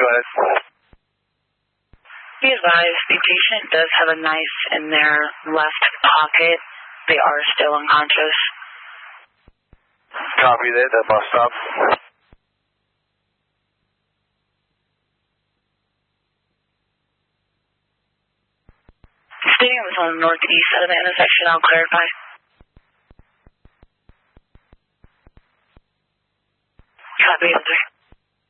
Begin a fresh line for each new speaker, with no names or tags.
go ahead.
Be advised, the patient does have a knife in their left pocket. They are still unconscious.
Copy that, bus stop.
Stating it was on the northeast side of the intersection, I'll clarify. Copy, answer.